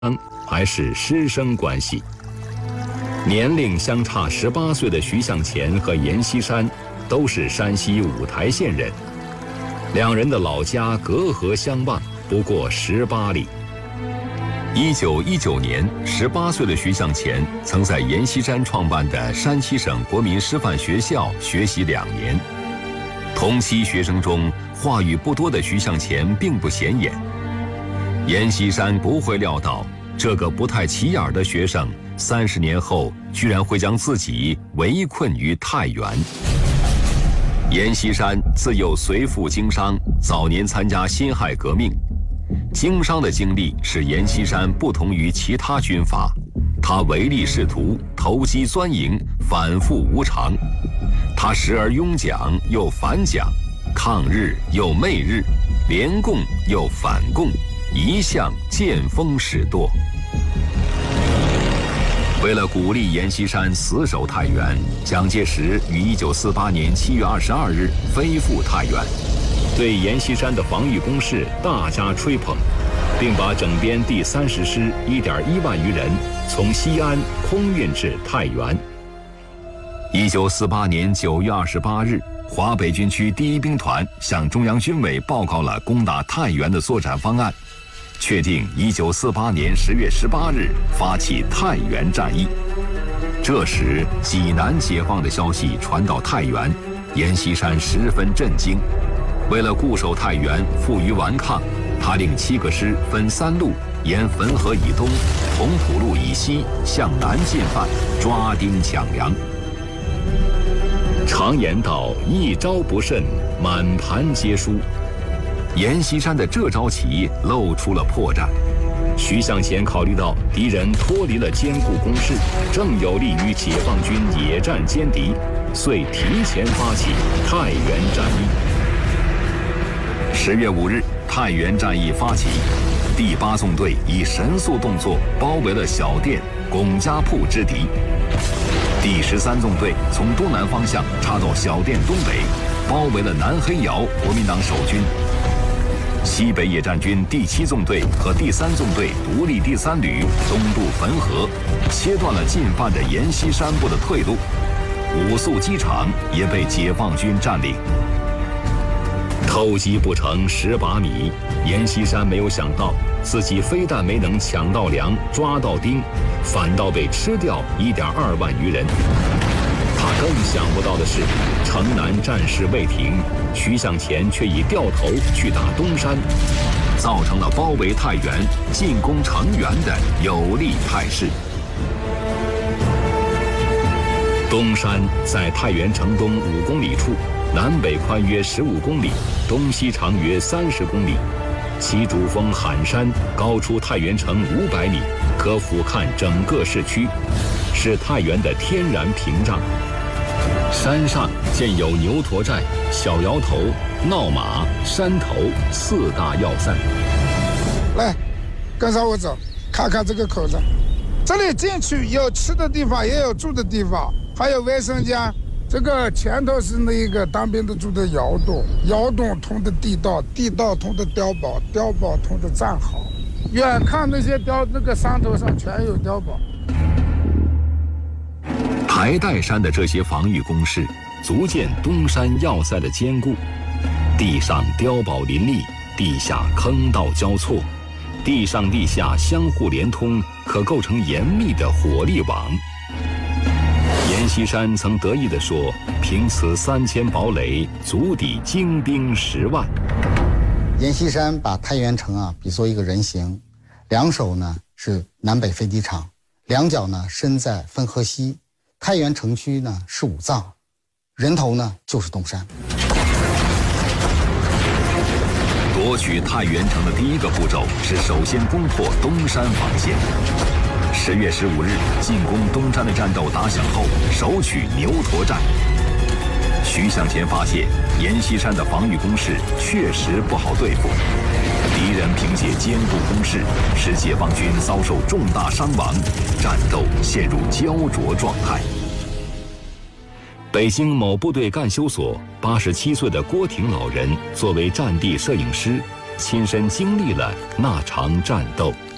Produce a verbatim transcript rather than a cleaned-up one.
还是师生关系。年龄相差十八岁的徐向前和阎锡山都是山西五台县人，两人的老家隔河相望，不过十八里。一九一九年，十八岁的徐向前曾在阎锡山创办的山西省国民师范学校学习两年。同期学生中，话语不多的徐向前并不显眼。阎锡山不会料到，这个不太起眼的学生，三十年后居然会将自己围困于太原。阎锡山自幼随父经商，早年参加辛亥革命。经商的经历使阎锡山不同于其他军阀，他唯利是图，投机钻营，反复无常。他时而拥蒋又反蒋，抗日又媚日，联共又反共，一向见风使舵。为了鼓励阎锡山死守太原，蒋介石于一九四八年七月二十二日飞赴太原，对阎锡山的防御工事大加吹捧，并把整编第三十师一点一万余人从西安空运至太原。一九四八年九月二十八日，华北军区第一兵团向中央军委报告了攻打太原的作战方案，确定一九四八年十月十八日发起太原战役。这时，济南解放的消息传到太原，阎锡山十分震惊。为了固守太原，负隅顽抗，他令七个师分三路，沿汾河以东、同蒲路以西向南进犯，抓丁抢粮。常言道：“一招不慎，满盘皆输。”阎锡山的这招棋露出了破绽。徐向前考虑到敌人脱离了坚固工事，正有利于解放军野战歼敌，遂提前发起太原战役。十月五日，太原战役发起，第八纵队以神速动作包围了小店、龚家铺之敌。第十三纵队从东南方向插到小店东北，包围了南黑窑国民党守军。西北野战军第七纵队和第三纵队独立第三旅东渡汾河，切断了进犯的阎锡山部的退路。五宿机场也被解放军占领。偷鸡不成蚀把米，阎锡山没有想到，自己非但没能抢到粮、抓到丁，反倒被吃掉一点二万余人。他更想不到的是，城南战事未停，徐向前却已掉头去打东山，造成了包围太原、进攻成原的有利态势。东山在太原城东五公里处，南北宽约十五公里，东西长约三十公里，其主峰罕山高出太原城五百米，可俯瞰整个市区，是太原的天然屏障。山上建有牛驼寨、小窑头、闹马、山头四大要塞。 来，跟上我走，看看这个口子。这里进去有吃的地方，也有住的地方，还有卫生间。这个前头是那个当兵的住的窑洞，窑洞通的地道，地道通的碉堡，碉堡通的战壕。远看那些碉，那个山头上全有碉堡。 台岱山的这些防御工事，足见东山要塞的坚固。地上碉堡林立，地下坑道交错，地上地下相互连通，可构成严密的火力网。阎锡山曾得意地说：“凭此三千堡垒，足抵精兵十万。” 阎锡山把太原城啊比作一个人形，两手呢是南北飞机场，两脚呢身在汾河西。太原城区呢是五脏，人头呢就是东山。 夺取太原城的第一个步骤是首先攻破东山防线。十月十五日，进攻东山的战斗打响后，首取牛驼寨。徐向前发现阎锡山的防御工事确实不好对付，敌人凭借坚固工事，使解放军遭受重大伤亡，战斗陷入焦灼状态。北京某部队干休所，八十七岁的郭挺老人作为战地摄影师，亲身经历了那场战斗。